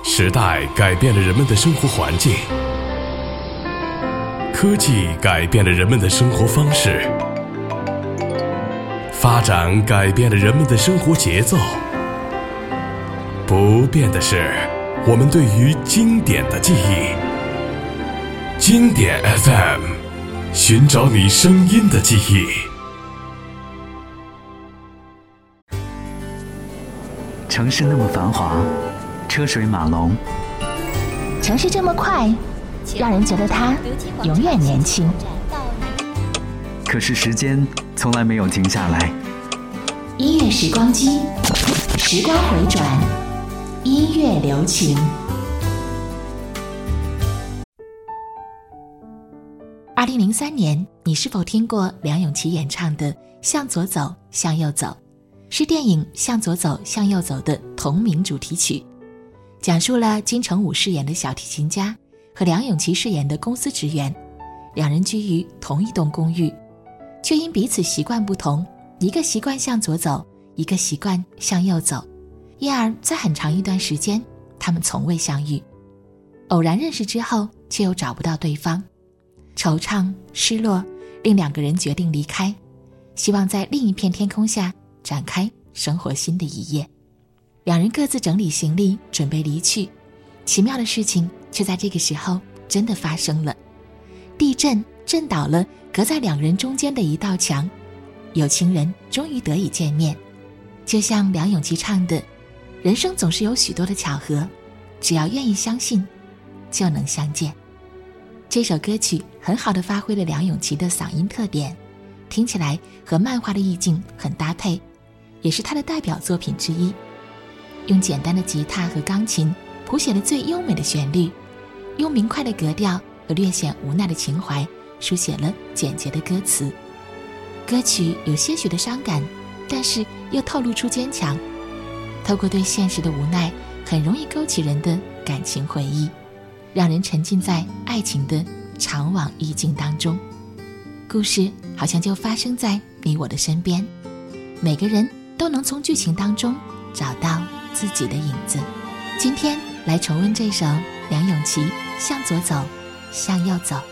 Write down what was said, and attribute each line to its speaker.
Speaker 1: 时代改变了人们的生活环境，科技改变了人们的生活方式，发展改变了人们的生活节奏。不变的是我们对于经典的记忆。经典 FM， 寻找你声音的记忆。
Speaker 2: 城市那么繁华，车水马龙，
Speaker 3: 城市这么快，让人觉得它永远年轻。
Speaker 2: 可是时间从来没有停下来。
Speaker 3: 音乐时光机，时光回转，音乐留情。2003年，你是否听过梁咏琪演唱的《向左走，向右走》？是电影《向左走，向右走》的同名主题曲，讲述了金城武饰演的小提琴家和梁咏琪饰演的公司职员，两人居于同一栋公寓，却因彼此习惯不同，一个习惯向左走，一个习惯向右走，因而在很长一段时间，他们从未相遇。偶然认识之后，却又找不到对方，惆怅失落令两个人决定离开，希望在另一片天空下展开生活新的一页。两人各自整理行李准备离去，奇妙的事情却在这个时候真的发生了。地震震倒了隔在两人中间的一道墙，有情人终于得以见面。就像梁咏琪唱的，人生总是有许多的巧合，只要愿意相信就能相见。这首歌曲很好地发挥了梁咏琪的嗓音特点，听起来和漫画的意境很搭配，也是她的代表作品之一。用简单的吉他和钢琴谱写了最优美的旋律，用明快的格调和略显无奈的情怀书写了简洁的歌词。歌曲有些许的伤感，但是又透露出坚强，透过对现实的无奈，很容易勾起人的感情回忆，让人沉浸在爱情的长往意境当中。故事好像就发生在你我的身边，每个人都能从剧情当中找到自己的影子。今天来重温这首梁咏琪《向左走，向右走》。